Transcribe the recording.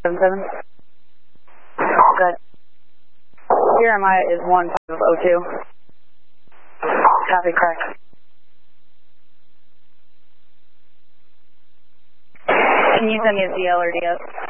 77. Good. Your MI is 1502. Copy, correct. Can you send me a DL or DS?